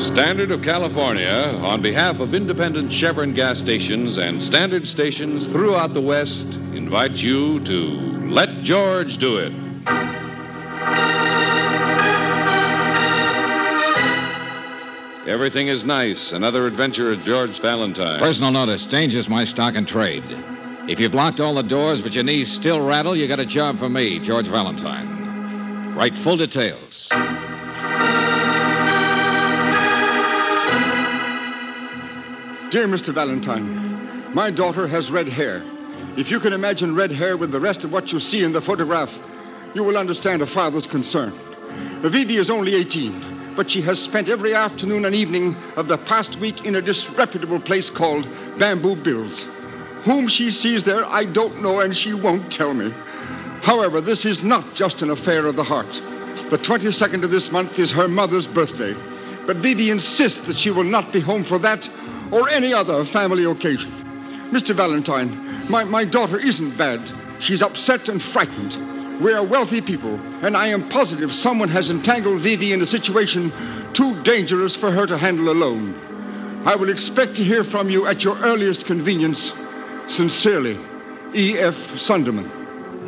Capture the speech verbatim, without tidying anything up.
Standard of California, on behalf of independent Chevron gas stations and Standard stations throughout the West, invites you to Let George Do It. Everything is nice. Another adventure of George Valentine. Personal notice. Danger's my stock and trade. If you've locked all the doors but your knees still rattle, you got a job for me, George Valentine. Write full details. Dear Mister Valentine, my daughter has red hair. If you can imagine red hair with the rest of what you see in the photograph, you will understand a father's concern. Vivi is only eighteen. But she has spent every afternoon and evening of the past week in a disreputable place called Bamboo Bill's. Whom she sees there, I don't know, and she won't tell me. However, this is not just an affair of the heart. The twenty-second of this month is her mother's birthday. But Vivi insists that she will not be home for that or any other family occasion. Mister Valentine, my, my daughter isn't bad. She's upset and frightened. We are wealthy people, and I am positive someone has entangled Vivi in a situation too dangerous for her to handle alone. I will expect to hear from you at your earliest convenience. Sincerely, E F Sunderman.